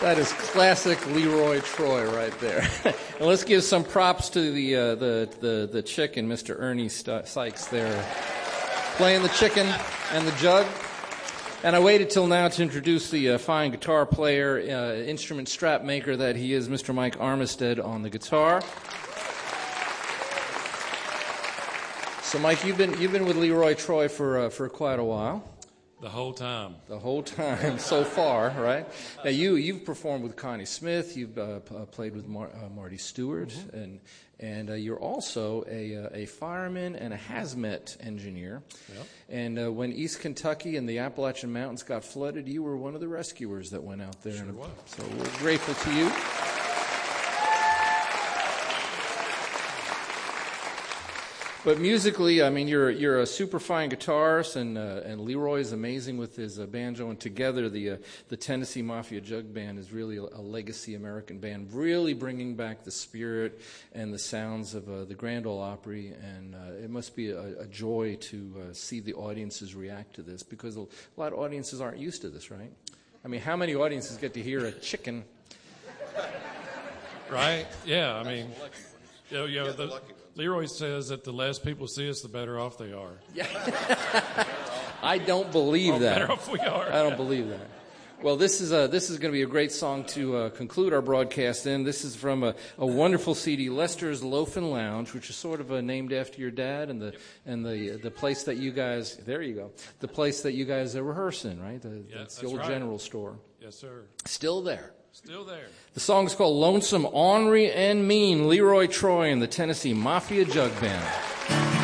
That is classic Leroy Troy right there. And let's give some props to the chicken, Mr. Ernie Sykes there, playing the chicken and the jug. And I waited till now to introduce the fine guitar player, instrument strap maker that he is, Mr. Mike Armistead on the guitar. So, Mike, you've been with Leroy Troy for quite a while. The whole time. The whole time so far, right? Now you've performed with Connie Smith. You've played with Marty Stewart, Mm-hmm. and you're also a fireman and a hazmat engineer. Yep. And when East Kentucky and the Appalachian Mountains got flooded, you were one of the rescuers that went out there. Sure was. So we're grateful to you. But musically, I mean, you're a super fine guitarist, and Leroy is amazing with his banjo. And together, the Tennessee Mafia Jug Band is really a legacy American band, really bringing back the spirit and the sounds of the Grand Ole Opry. And it must be a joy to see the audiences react to this, because a lot of audiences aren't used to this, right? I mean, how many audiences get to hear a chicken? Right? Yeah. I mean, Leroy says that the less people see us, the better off they are. Yeah. I don't believe that. The better off we are. I don't believe that. Well, this is going to be a great song to conclude our broadcast in. This is from a wonderful CD, Lester's Loafin' Lounge, which is sort of named after your dad and the place that you guys. There you go. The place that you guys rehearse in, right? That's the old right. General Store. Yes, sir. Still there. Still there. The song is called Lonesome, Ornery, and Mean, Leroy Troy and the Tennessee Mafia Jug Band.